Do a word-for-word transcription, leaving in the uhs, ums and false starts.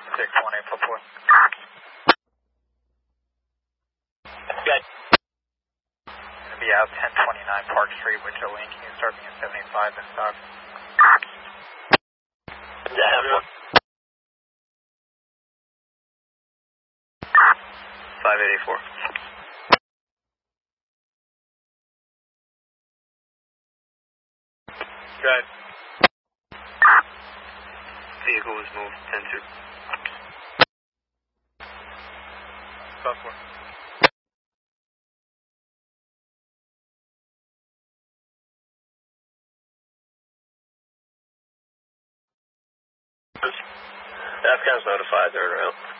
six one eight four four. Good. Going to be out ten twenty-nine Park Street with Jolene. Can you start me at seventy-five and stop? Yeah, everyone. five eighty-four. Good. Vehicle was moved ten two. Stop for. Afghan's notified, they're around.